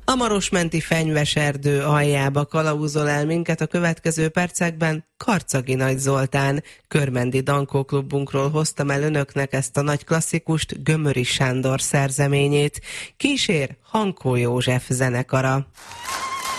A Marosmenti fenyveserdő aljába kalauzol el minket a következő percekben Karczagi Nagy Zoltán. Körmendi Dankó klubunkról hoztam el önöknek ezt a nagy klasszikust, Gömöri Sándor szerzeményét. Kísér Hankó József zenekara.